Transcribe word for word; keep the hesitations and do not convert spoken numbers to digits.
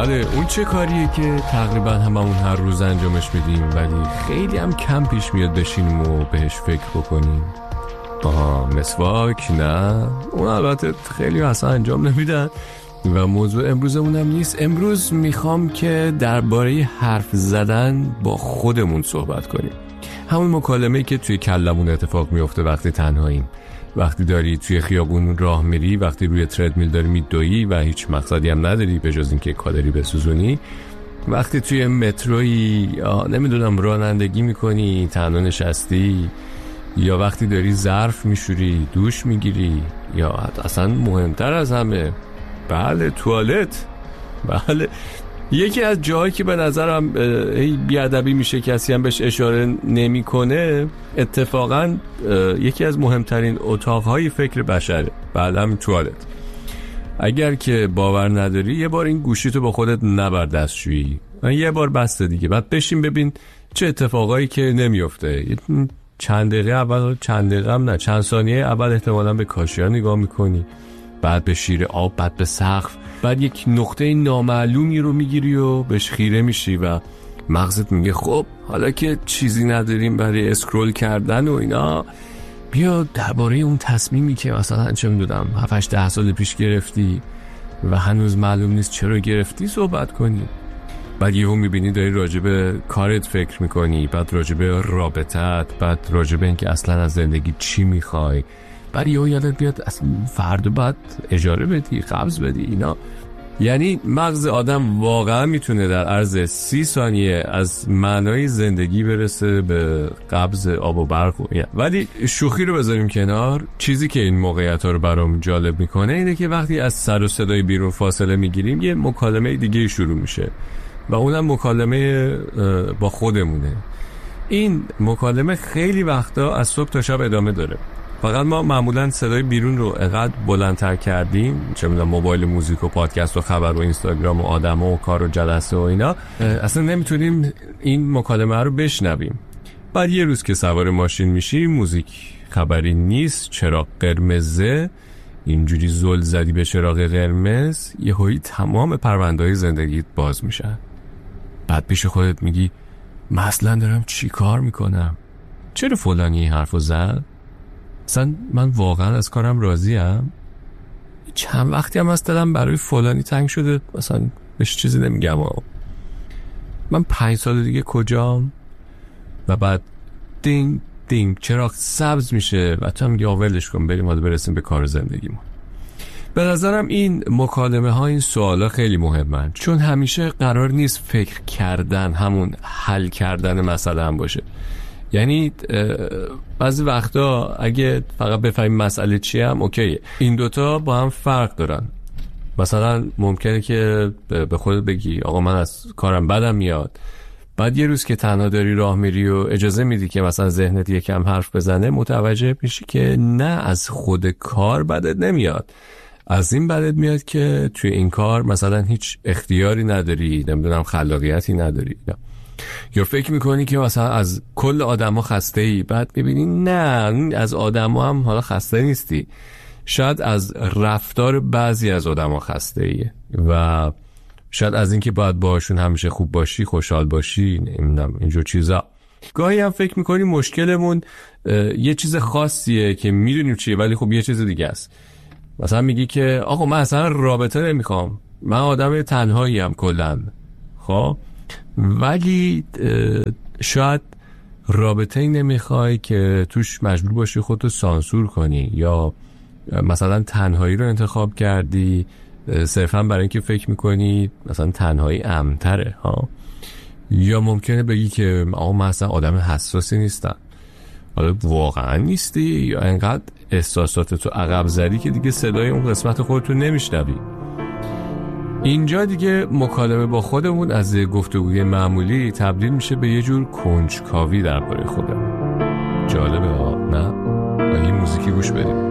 بله اون چه کاریه که تقریبا هممون هر روز انجامش میدیم ولی خیلی هم کم پیش میاد بشینیم و بهش فکر بکنیم. آها مسواک؟ نه اون البته خیلی اصلا انجام نمیدن و موضوع امروزمون هم نیست. امروز میخوام که درباره حرف زدن با خودمون صحبت کنیم. همون مکالمه‌ای که توی کلمون اتفاق میفته وقتی تنهاییم، وقتی داری توی خیابون راه میری، وقتی روی تردمیل داری میدویی و هیچ مقصدی هم نداری به جز اینکه کالری بسوزونی، وقتی توی متروی نمیدونم رانندگی میکنی تنها نشستی، یا وقتی داری ظرف میشوری، دوش میگیری، یا اصلا مهمتر از همه بله توالت. بله یکی از جاهایی که به نظرم بیادبی میشه کسی هم بهش اشاره نمی کنه اتفاقا یکی از مهمترین اتاقهای فکر بشره. بله همین توالت. اگر که باور نداری یه بار این گوشیتو با خودت نبر دستشویی، یه بار بسته دیگه، بعد بشین ببین چه اتفاقایی که نمیفته. چند دقیقه اول، چند دقیقه هم نه چند ثانیه اول احتمالاً به کاشیا نگاه میکنی، بعد به شیر آب، بعد به سقف، بعد یک نقطه نامعلومی رو میگیری و بهش خیره میشی و مغزت میگه خب حالا که چیزی نداریم برای اسکرول کردن و اینا، بیا درباره اون تصمیمی که مثلا چه میدونم هفت هشت ده سال پیش گرفتی و هنوز معلوم نیست چرا گرفتی صحبت کنی. بعد یهو میبینی داری راجب کارت فکر میکنی، بعد راجب رابطت، بعد راجب اینکه اصلا از زندگی چی میخوای، بعد یهو یادت بیاد اصلا فردا بعد اجاره بدی، قبض بدی اینا. یعنی مغز آدم واقعا میتونه در عرض سی ثانیه از معنای زندگی برسه به قبض آب و برق و اینا. ولی شوخی رو بذاریم کنار، چیزی که این موقعیت ها رو برام جالب میکنه اینه که وقتی از سر و صدای بیرون فاصله میگیریم یه مکالمه دیگه شروع میشه و اونم مکالمه با خودمونه. این مکالمه خیلی وقتا از صبح تا شب ادامه داره، فقط ما معمولا صدای بیرون رو انقدر بلندتر کردیم، چه میدونم موبایل، موزیک و پادکست و خبر و اینستاگرام و آدم و کار و جلسه و اینا، اصلا نمیتونیم این مکالمه رو بشنویم. بعد یه روز که سوار ماشین میشی، موزیک خبری نیست، چراغ قرمزه، اینجوری زل زدی به چراغ قرمز، یهویی تمام پرونده‌های زندگیت باز میشن. بعد پیش خودت میگی من اصلا دارم چی کار میکنم؟ چرا فلانی این حرفو زد؟ اصلا من واقعا از کارم راضیم؟ چند وقتی هم از دلم برای فلانی تنگ شده مثلا بهش چیزی نمیگم ها. من پنج سال دیگه کجام؟ و بعد دینگ دینگ چراغ سبز میشه و تو هم میگی ولش کن بریم حالا برسیم به کار زندگیمون. به نظرم این مکالمه ها، این سوالا خیلی مهمن، چون همیشه قرار نیست فکر کردن همون حل کردن مسئله هم باشه. یعنی بعضی وقتا اگه فقط بفهمیم مسئله چیه هم اوکیه. این دوتا با هم فرق دارن. مثلا ممکنه که به خودت بگی آقا من از کارم بدم میاد، بعد یه روز که تنها داری راه میری و اجازه میدی که مثلا ذهنت یکم حرف بزنه، متوجه میشی که نه از خود کار بدت نمیاد، از این بدت میاد که توی این کار مثلا هیچ اختیاری نداری، نمیدونم خلاقیتی نداری، یا فکر میکنی که مثلا از کل آدما خسته ای، بعد میبینی نه از آدما هم حالا خسته نیستی، شاید از رفتار بعضی از آدما خسته ای و شاید از اینکه باید باهاشون همیشه خوب باشی، خوشحال باشی، نمیدونم اینجور چیزا. گاهی هم فکر میکنی مشکلمون یه چیز خاصیه که میدونیم چیه ولی خب یه چیز دیگه است. مثلا میگی که آقا من اصلا رابطه نمیخوام، من آدم تنهایی ام کلا، خب ولی شاید رابطه‌ای نمیخوای که توش مجبور باشی خودتو سانسور کنی، یا مثلا تنهایی رو انتخاب کردی صرفا برای اینکه فکر میکنی مثلا تنهایی امن‌تره ها. یا ممکنه بگی که آقا من اصلا آدم حساسی نیستم. حالا واقعا نیستی یا انقدر احساساتتو عقب زدی که دیگه صدای اون قسمت خودتو نمیشنوی. اینجا دیگه مکالمه با خودمون از گفتگوی معمولی تبدیل میشه به یه جور کنجکاوی درباره خودمون. جالبه ها؟ نه؟ با این موزیکی گوش بدیم.